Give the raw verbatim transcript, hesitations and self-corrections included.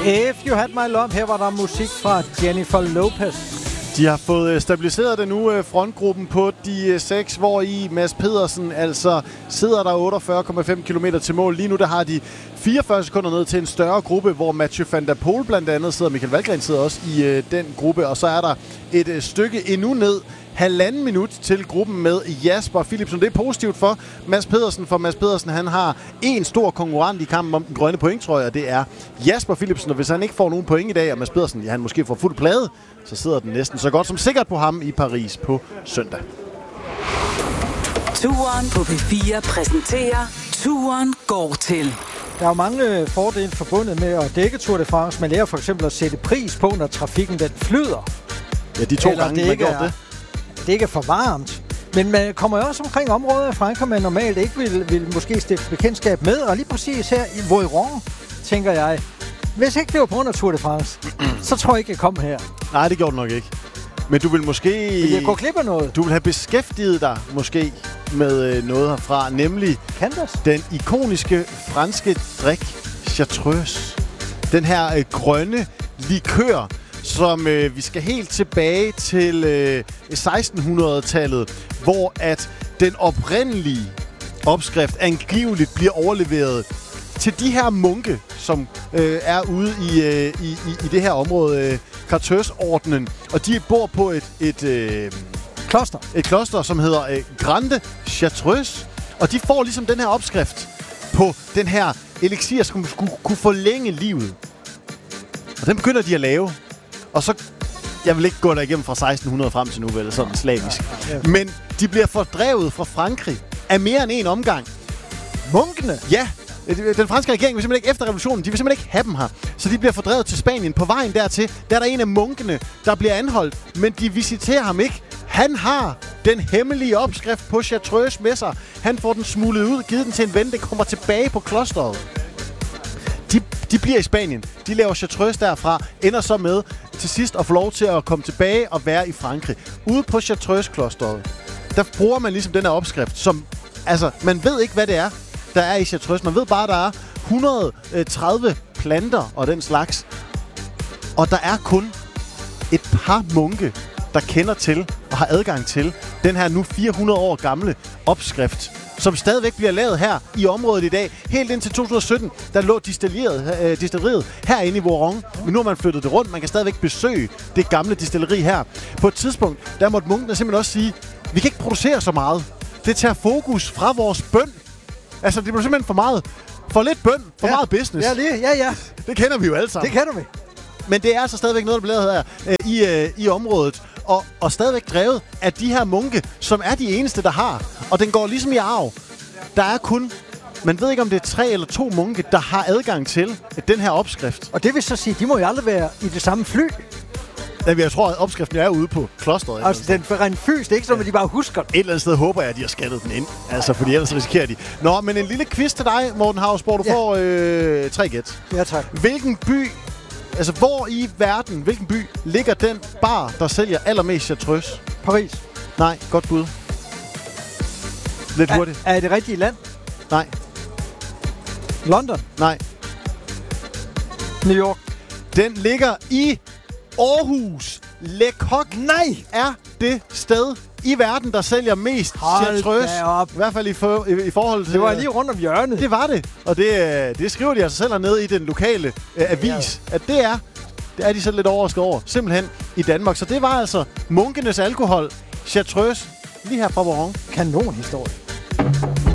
If You Had My Love. Her var der musik fra Jennifer Lopez. De har fået stabiliseret den nu, frontgruppen på de seks, hvor i Mads Pedersen altså sidder der otteogfyrre komma fem kilometer til mål. Lige nu der har de fireogfyrre sekunder ned til en større gruppe, hvor Mathieu van der Poel blandt andet sidder. Michael Valgren sidder også i øh, den gruppe, og så er der et øh, stykke endnu ned. Halvanden minut til gruppen med Jasper Philipsen. Det er positivt for Mads Pedersen, for Mads Pedersen han har en stor konkurrent i kampen om den grønne point, tror jeg, og det er Jasper Philipsen. Og hvis han ikke får nogen point i dag, og Mads Pedersen ja, han måske får fuld plade, så sidder den næsten så godt som sikkert på ham i Paris på søndag. Turen på P fire præsenterer Turen går til. Der er jo mange fordele forbundet med at dække Tour de France. Man lærer for eksempel at sætte pris på, når trafikken den flyder. Ja, de to Eller gange, det man gjorde er, det. det ikke er for varmt. Men man kommer jo også omkring områder af Frankrig, man normalt ikke vil, vil måske stifte bekendtskab med. Og lige præcis her i Voiron, tænker jeg, hvis ikke det var på grund af Tour de France, så tror jeg ikke, jeg kom her. Nej, det gjorde det nok ikke. Men du vil måske... Vil jeg gå glip af noget? Du vil have beskæftiget dig måske med øh, noget herfra, nemlig Canvas. Den ikoniske franske drik Chartreuse. Den her øh, grønne likør, som øh, vi skal helt tilbage til øh, sekstenhundredetallet, hvor at den oprindelige opskrift angiveligt bliver overleveret til de her munke, som øh, er ude i, øh, i, i, i det her område, øh, Chartreuse-ordenen, og de bor på et, et, øh, kloster. et kloster, som hedder øh, Grande Chartreuse, og de får ligesom den her opskrift på den her elixir, som skulle kunne forlænge livet. Og den begynder de at lave. Og så, jeg vil ikke gå der igennem fra seksten hundrede frem til nu, vel, sådan slavisk. Men de bliver fordrevet fra Frankrig af mere end en omgang. Munkene? Ja, den franske regering vil simpelthen ikke, efter revolutionen, de vil simpelthen ikke have dem her. Så de bliver fordrevet til Spanien. På vejen dertil, der er der en af munkene, der bliver anholdt, men de visiterer ham ikke. Han har den hemmelige opskrift på Chartreuse med sig. Han får den smuglet ud, givet den til en ven, det kommer tilbage på klosteret. De, de bliver i Spanien. De laver Chartreuse derfra, ender så med til sidst at få lov til at komme tilbage og være i Frankrig. Ude på Chartreuse-klosteret, der bruger man ligesom den her opskrift, som, altså, man ved ikke, hvad det er, der er i Chartreuse. Man ved bare, at der er et hundrede og tredive planter og den slags. Og der er kun et par munke, der kender til og har adgang til den her nu fire hundrede år gamle opskrift, som stadigvæk bliver lavet her i området i dag. Helt indtil to tusind og sytten, der lå distilleriet, øh, distilleriet herinde i Voiron. Men nu har man flyttet det rundt. Man kan stadigvæk besøge det gamle distilleri her. På et tidspunkt, der måtte munkene simpelthen også sige, vi kan ikke producere så meget. Det tager fokus fra vores bøn. Altså, det bliver simpelthen for meget. For lidt bøn, for ja. meget business. Ja, det, ja, ja. Det kender vi jo alle sammen. Det kender vi. Men det er altså stadigvæk noget, der bliver lavet her øh, i, øh, i området. Og, og stadigvæk drevet af de her munke, som er de eneste, der har. Og den går ligesom i arv. Der er kun, man ved ikke om det er tre eller to munke, der har adgang til den her opskrift. Og det vil så sige, de må jo aldrig være i det samme fly. Ja, jeg tror, at opskriften er ude på klosteret. Altså, den er rent fysisk, det er ikke sådan, at de bare husker den. Et eller andet sted håber jeg, at de har skattet den ind. Altså, fordi ellers risikerer de. Nå, men en lille quiz til dig, Morten Hausborg. Du ja. får øh, tre gæt. Ja, tak. Hvilken by, altså hvor i verden, hvilken by ligger den bar, der sælger allermest Chartreuse? Paris. Nej, godt bud. Lidt er, hurtigt. Er det rigtige land? Nej. London? Nej. New York? Den ligger i Aarhus. Le Coq Nej! er det sted i verden, der sælger mest Chartreuse. I hvert fald i, for, i, i forhold til... Det var lige rundt om hjørnet. Det var det. Og det, det skriver de altså selv hernede i den lokale øh, avis, ja. At det er, det er de så lidt overrasket over, simpelthen i Danmark. Så det var altså munkenes alkohol, Chartreuse, lige her fra Voiron. Kanon historie.